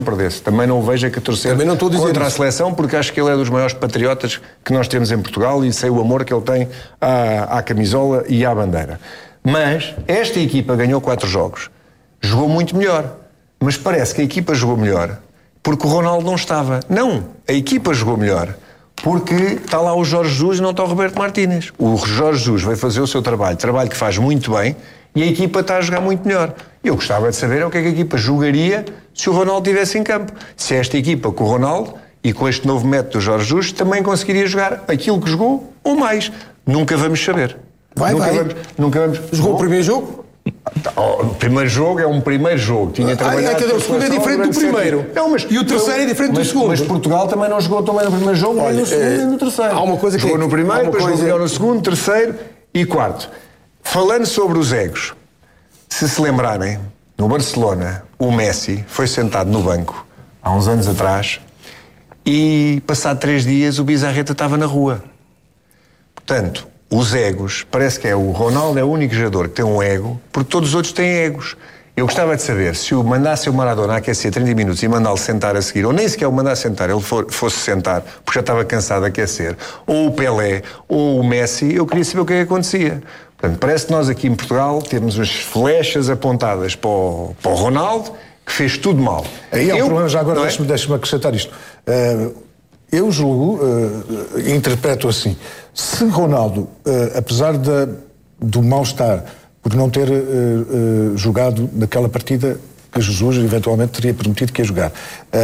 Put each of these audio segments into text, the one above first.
perdesse. Também não o vejo a torcer contra a seleção, porque acho que ele é dos maiores patriotas que nós temos em Portugal e sei o amor que ele tem à camisola e à bandeira. Mas esta equipa ganhou 4 jogos. Jogou muito melhor. Mas parece que a equipa jogou melhor porque o Ronaldo não estava. Não, a equipa jogou melhor porque está lá o Jorge Jesus e não está o Roberto Martínez. O Jorge Jesus vai fazer o seu trabalho que faz muito bem, e a equipa está a jogar muito melhor. Eu gostava de saber o que é que a equipa jogaria se o Ronaldo estivesse em campo. Se esta equipa com o Ronaldo e com este novo método do Jorge Jesus também conseguiria jogar aquilo que jogou ou mais. Nunca vamos saber. Nunca vamos. Jogou o primeiro jogo? O primeiro jogo é um primeiro jogo. Tinha trabalhado. O segundo é diferente do primeiro. E o terceiro é diferente do segundo. Mas Portugal também não jogou também no primeiro jogo, nem no segundo, nem no terceiro. Há uma coisa que jogou no primeiro, depois jogou no segundo, terceiro e quarto. Falando sobre os egos, se lembrarem, no Barcelona, o Messi foi sentado no banco há uns anos atrás e, passado 3 dias, o Bizarreta estava na rua. Portanto, os egos, parece que o Ronaldo é o único jogador que tem um ego, porque todos os outros têm egos. Eu gostava de saber se o mandasse o Maradona a aquecer 30 minutos e mandá-lo sentar a seguir, ou nem sequer o mandasse sentar, ele fosse sentar, porque já estava cansado de aquecer, ou o Pelé, ou o Messi, eu queria saber o que é que acontecia. Portanto, parece que nós aqui em Portugal temos as flechas apontadas para o Ronaldo, que fez tudo mal. Aí há um problema, já agora deixa-me acrescentar isto. Eu julgo, interpreto assim, se Ronaldo, apesar do mal-estar por não ter jogado naquela partida que Jesus eventualmente teria permitido que ia jogar,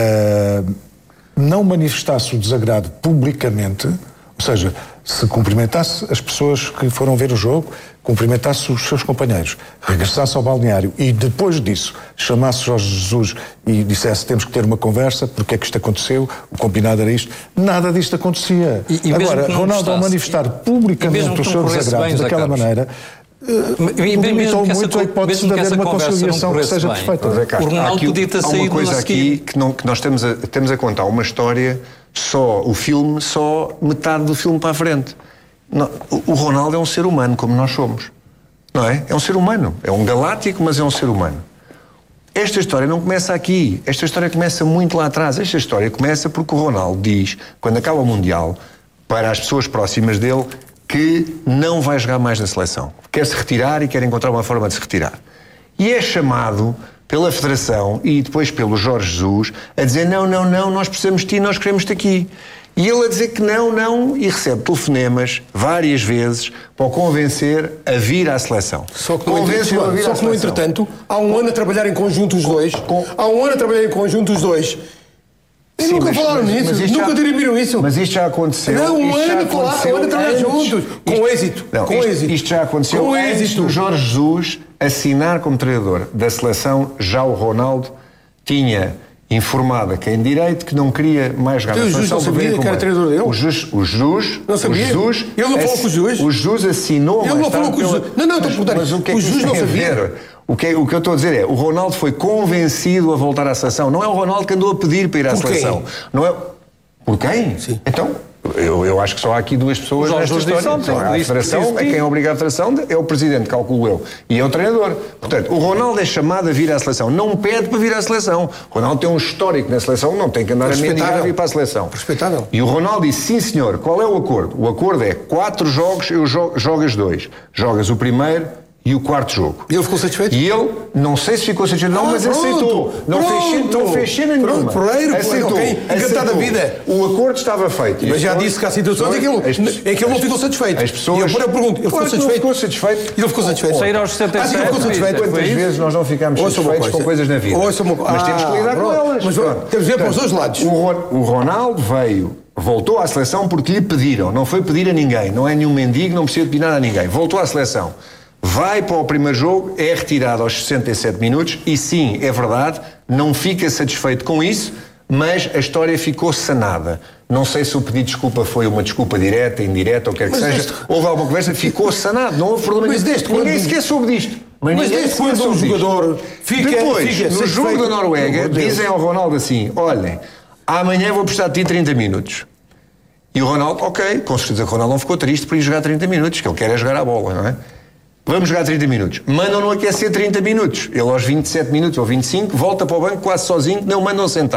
não manifestasse o desagrado publicamente, ou seja, se cumprimentasse as pessoas que foram ver o jogo, cumprimentasse os seus companheiros, regressasse ao balneário e depois disso chamasse Jorge Jesus e dissesse temos que ter uma conversa, porque é que isto aconteceu, o combinado era isto, nada disto acontecia. Agora, Ronaldo ao manifestar publicamente os seus desagrados daquela maneira, limitou muito a hipótese de haver uma conciliação que seja perfeita. O Ronaldo podia ter saído. Há uma coisa aqui que nós temos a contar uma história, só metade do filme para a frente. Não, o Ronaldo é um ser humano, como nós somos. Não é? É um ser humano. É um galáctico, mas é um ser humano. Esta história não começa aqui. Esta história começa muito lá atrás. Esta história começa porque o Ronaldo diz, quando acaba o Mundial, para as pessoas próximas dele, que não vai jogar mais na seleção. Quer se retirar e quer encontrar uma forma de se retirar. E é chamado pela Federação e depois pelo Jorge Jesus a dizer não, nós precisamos de ti, nós queremos-te aqui. E ele a dizer que não, e recebe telefonemas várias vezes para o convencer a vir à seleção. Só que no entretanto, há um ano a trabalhar em conjunto os dois. E sim, nunca falaram nisso, nunca dirigiram isso. Mas isto já aconteceu. Não, um ano a trabalhar juntos. Com êxito. Isto já aconteceu antes do Jorge Jesus assinar como treinador da seleção. Já o Ronaldo tinha informado a quem direito que não queria mais jogar na seleção. O Jesus não sabia que era treinador dele? O Jesus não sabia? Ele não falou com o Jesus? O Jesus assinou. Ele não falou com o Jesus. Não, estou a perguntar. Mas o que é que Jesus não sabia? O que eu estou a dizer é, o Ronaldo foi convencido a voltar à seleção. Não é o Ronaldo que andou a pedir para ir à seleção. Não é... Por quem? Sim. Então, eu acho que só há aqui 2 pessoas nesta história. A Federação, quem é obrigado à Federação é o Presidente, calculo eu, e é o treinador. Portanto, o Ronaldo é chamado a vir à seleção. Não pede para vir à seleção. O Ronaldo tem um histórico na seleção, não tem que andar a mendigar a vir para a seleção. Respeitável. E o Ronaldo disse, sim senhor, qual é o acordo? O acordo é 4 jogos, jogas 2. Jogas o primeiro e o 4º jogo. E ele ficou satisfeito? E ele, não sei se ficou satisfeito, mas aceitou. Não fez cena nenhuma. Aceitou. Encantado da vida. O acordo estava feito. Mas já disse que há situações em que ele não ficou satisfeito. As pessoas... E eu pergunto, ele ficou satisfeito? Ficou satisfeito. Ele ficou satisfeito. Sair aos 77. Quantas vezes nós não ficamos satisfeitos com coisas na vida? Mas temos que lidar com elas. Mas temos de ver para os dois lados. O Ronaldo voltou à seleção porque lhe pediram. Não foi pedir a ninguém. Não é nenhum mendigo, não precisa de pedir nada a ninguém. Voltou à seleção. Vai para o primeiro jogo, é retirado aos 67 minutos e sim, é verdade, não fica satisfeito com isso, mas a história ficou sanada. Não sei se o pedido de desculpa foi uma desculpa direta, indireta, ou quer que seja. Houve alguma conversa, ficou sanado, não houve problema nenhum. Ninguém sequer soube disto. Mas desde quando um jogador fica no jogo da Noruega, dizem ao Ronaldo assim, olhem, amanhã vou precisar de ti 30 minutos. E o Ronaldo, ok, com certeza que o Ronaldo não ficou triste por ir jogar 30 minutos, que ele quer é jogar a bola, não é? Vamos jogar 30 minutos. Mandam-no aquecer 30 minutos. Ele aos 27 minutos ou 25 volta para o banco quase sozinho, não mandam sentar.